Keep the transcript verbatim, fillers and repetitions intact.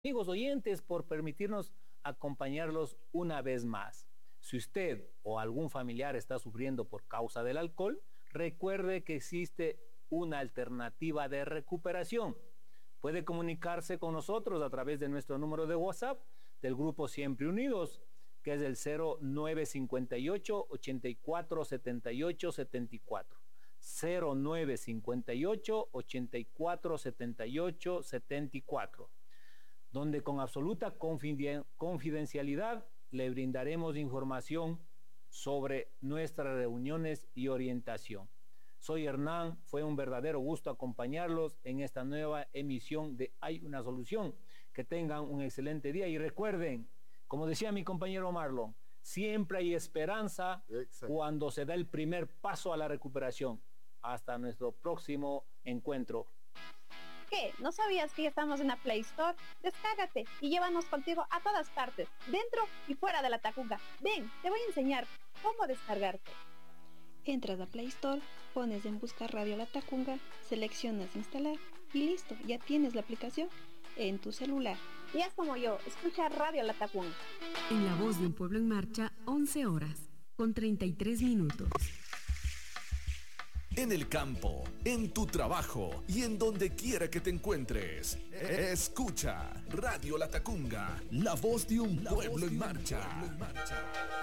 amigos oyentes, por permitirnos acompañarlos una vez más. Si usted o algún familiar está sufriendo por causa del alcohol, recuerde que existe una alternativa de recuperación. Puede comunicarse con nosotros a través de nuestro número de WhatsApp del grupo Siempre Unidos, que es el cero nueve cinco ocho, ochenta y cuatro, setenta y ocho, setenta y cuatro. cero nueve cinco ocho, ochenta y cuatro, setenta y ocho, setenta y cuatro, donde con absoluta confidencialidad le brindaremos información sobre nuestras reuniones y orientación. Soy Hernán, fue un verdadero gusto acompañarlos en esta nueva emisión de Hay una Solución. Que tengan un excelente día y recuerden, como decía mi compañero Marlon, siempre hay esperanza. Exacto. Cuando se da el primer paso a la recuperación. Hasta nuestro próximo encuentro. ¿Qué? ¿No sabías que ya estamos en la Play Store? Descárgate y llévanos contigo a todas partes, dentro y fuera de la Tacunga. Ven, te voy a enseñar cómo descargarte. Entras a Play Store, pones en buscar Radio La Tacunga, seleccionas instalar y listo, ya tienes la aplicación en tu celular. Y haz como yo, escucha Radio La Tacunga. En La Voz de un Pueblo en Marcha, once horas, con treinta y tres minutos. En el campo, en tu trabajo y en donde quiera que te encuentres. Escucha Radio La Tacunga, la voz de un pueblo en marcha.